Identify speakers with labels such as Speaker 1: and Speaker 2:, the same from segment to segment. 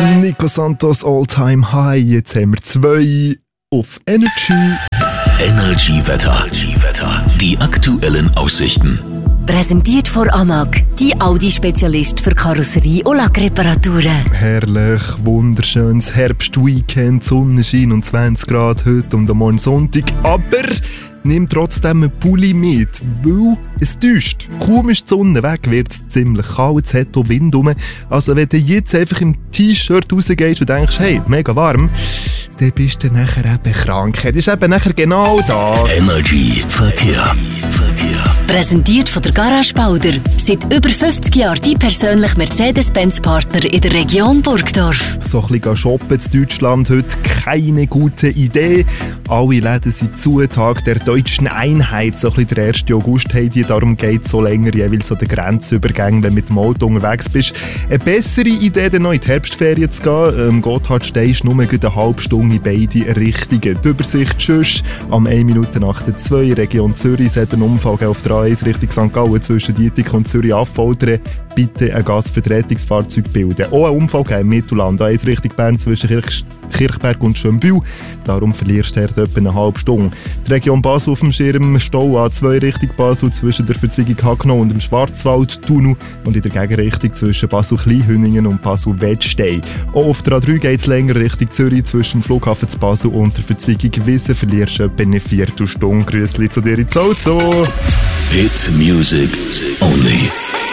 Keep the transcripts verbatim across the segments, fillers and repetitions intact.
Speaker 1: Nico Santos All-Time High. Jetzt haben wir zwei auf Energy.
Speaker 2: Energy-Wetter. Die aktuellen Aussichten.
Speaker 3: Präsentiert von Amag, die Audi-Spezialist für Karosserie- und Lackreparaturen.
Speaker 1: Herrlich, wunderschönes Herbstweekend, Sonnenschein und zwanzig Grad heute und am Morgen Sonntag. Aber nimm trotzdem einen Pulli mit, weil es täuscht. Kaum ist die Sonne weg, wird es ziemlich kalt, es hat auch Wind rum. Also wenn du jetzt einfach im T-Shirt rausgehst und denkst, hey, mega warm, dann bist du nachher eben krank. Das ist eben nachher genau das.
Speaker 2: Energy Verkehr.
Speaker 3: Präsentiert von der Garage Bauder. Seit über fünfzig Jahren die persönliche Mercedes-Benz-Partner in der Region Burgdorf.
Speaker 1: So ein bisschen shoppen in Deutschland heute keine gute Idee. Alle Läden sind zu, Tag der deutschen Einheit. So ein bisschen der ersten August haben die, darum geht es so länger, jeweils so den Grenzübergang, wenn du mit dem Auto unterwegs bist. Eine bessere Idee, dann noch in die Herbstferien zu gehen. Ähm, Gotthardstein ist nur eine halbe Stunde in beide Richtungen. Die Übersicht sonst am eine Minute nach der zwei, Region Zürich, es hat einen Unfall auf der A eins Richtung Sankt Gallen zwischen Dietik und Zürich-Affoltern. Bitte ein Gasvertretungsfahrzeug bilden. Auch ein Unfall im Mittelland, A eins Richtung Bern zwischen Kirch Kirchberg und Schönbühl. Darum verlierst du etwa eine halbe Stunde. Die Region Basel auf dem Schirm, Stau A zwei Richtung Basel zwischen der Verzweigung Hagenau und dem Schwarzwald-Tunnel und in der Gegenrichtung zwischen Basel-Kleinhüningen und Basel-Wettstein. Auch auf der A drei geht es länger Richtung Zürich zwischen dem Flughafen zu Basel und der Verzweigung Wissen verlierst du etwa eine Viertelstunde. Grüßli zu dir ins Auto.
Speaker 2: Hit Music Only.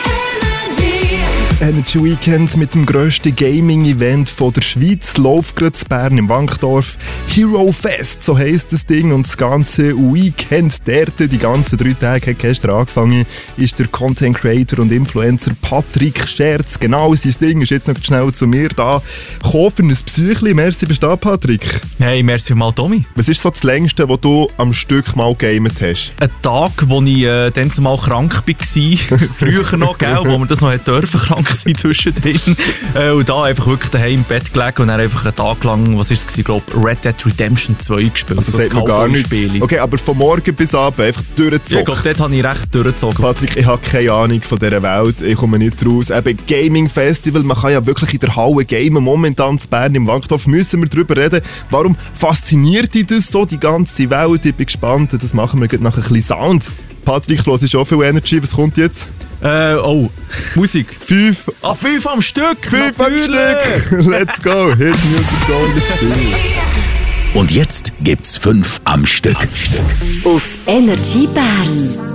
Speaker 1: Energy Weekend mit dem grössten Gaming-Event von der Schweiz läuft gerade in Bern im Wankdorf. Hero Fest, so heisst das Ding. Und das ganze Weekend dort, die ganzen drei Tage, hat gestern angefangen, ist der Content Creator und Influencer Patrick Scherz. Genau sein Ding ist jetzt noch schnell zu mir da. Komm für ein Psychli. Merci, bist du da, Patrick?
Speaker 4: Hey, merci mal, Tommy.
Speaker 1: Was ist so das Längste, was du am Stück mal gamet hast?
Speaker 4: Ein Tag, wo ich äh, dann mal krank war. Früher noch, gell, wo man das noch hätte dürfen, krank sein zwischendrin. Äh, und da einfach wirklich daheim im Bett gelegen und dann einfach einen Tag lang, was ist es, ich glaube, Red Dead Redemption zwei gespielt.
Speaker 1: Also das sagt man gar nicht. Okay, aber von morgen bis abend einfach durchgezogen.
Speaker 4: Ja, ich glaube, dort habe ich recht durchgezogen.
Speaker 1: Patrick, ich habe keine Ahnung von dieser Welt. Ich komme nicht raus. Eben Gaming Festival, man kann ja wirklich in der Halle gamen. Momentan in Bern im Wankdorf müssen wir darüber reden. Warum fasziniert dich das so, die ganze Welt? Ich bin gespannt. Das machen wir gleich nach ein bisschen Sound. Patrick, hörst du schon viel Energy? Was kommt jetzt?
Speaker 4: Äh, oh, Musik.
Speaker 1: Fünf.
Speaker 4: Ah, fünf am Stück!
Speaker 1: Fünf natürlich. am Stück! Let's go! Hit Music Only.
Speaker 2: Und jetzt gibt's fünf am Stück.
Speaker 3: Auf Energy Bern.